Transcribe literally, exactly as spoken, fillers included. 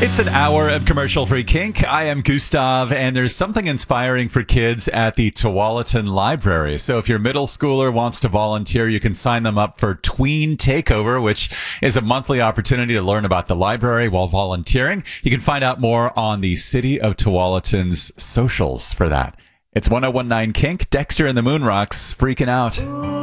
It's an hour of commercial-free kink. I am Gustav, and there's something inspiring for kids at the Tualatin Library. So if your middle schooler wants to volunteer, you can sign them up for Tween Takeover, which is a monthly opportunity to learn about the library while volunteering. You can find out more on the City of Tualatin's socials for that. It's ten nineteen Kink. Dexter and the Moonrocks freaking out.